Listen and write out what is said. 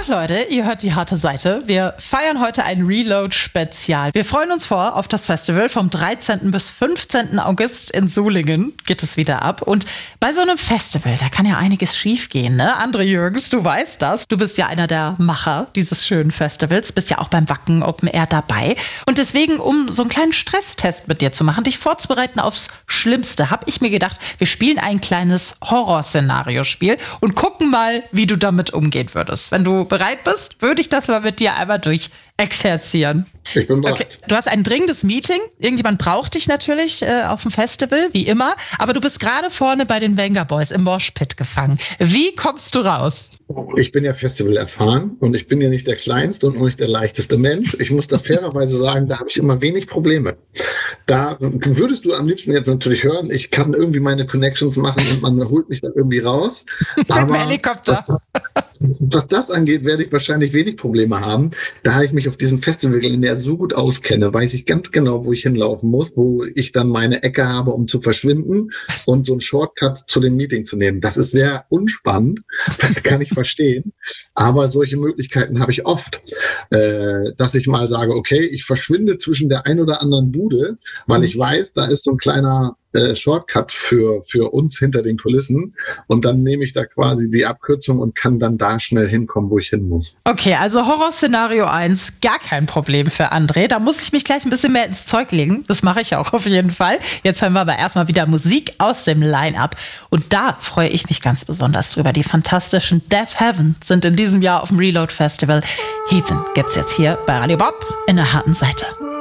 Leute, ihr hört die harte Seite. Wir feiern heute ein Reload-Spezial. Wir freuen uns auf das Festival. Vom 13. bis 15. August in Sulingen geht es wieder ab. Und bei so einem Festival, da kann ja einiges schiefgehen, ne? André Jürgens, du weißt das. Du bist ja einer der Macher dieses schönen Festivals, bist ja auch beim Wacken Open Air dabei. Und deswegen, um so einen kleinen Stresstest mit dir zu machen, dich vorzubereiten aufs Schlimmste, habe ich mir gedacht, wir spielen ein kleines Horrorszenario-Spiel und gucken mal, wie du damit umgehen würdest. Wenn du bereit bist, würde ich das mal mit dir einmal durchexerzieren. Ich bin bereit. Okay. Du hast ein dringendes Meeting. Irgendjemand braucht dich natürlich auf dem Festival, wie immer. Aber du bist gerade vorne bei den Venga Boys im Moshpit gefangen. Wie kommst du raus? Ich bin ja Festival erfahren und ich bin ja nicht der kleinste und auch nicht der leichteste Mensch. Ich muss da fairerweise sagen, da habe ich immer wenig Probleme. Da würdest du am liebsten jetzt natürlich hören, ich kann irgendwie meine Connections machen und man holt mich da irgendwie raus. Aber Helikopter. Was das angeht, werde ich wahrscheinlich wenig Probleme haben. Da ich mich auf diesem Festivalgelände so gut auskenne, weiß ich ganz genau, wo ich hinlaufen muss, wo ich dann meine Ecke habe, um zu verschwinden und so einen Shortcut zu dem Meeting zu nehmen. Das ist sehr unspannend, kann ich verstehen. Aber solche Möglichkeiten habe ich oft, dass ich mal sage, okay, ich verschwinde zwischen der ein oder anderen Bude, weil ich weiß, da ist so ein kleiner Shortcut für uns hinter den Kulissen und dann nehme ich da quasi die Abkürzung und kann dann da schnell hinkommen, wo ich hin muss. Okay, also Horrorszenario 1, gar kein Problem für André. Da muss ich mich gleich ein bisschen mehr ins Zeug legen. Das mache ich auch auf jeden Fall. Jetzt hören wir aber erstmal wieder Musik aus dem Line-Up. Und da freue ich mich ganz besonders drüber. Die fantastischen Deaf Heaven sind in diesem Jahr auf dem Reload Festival. Heathen gibt's jetzt hier bei Radio Bob in der harten Seite.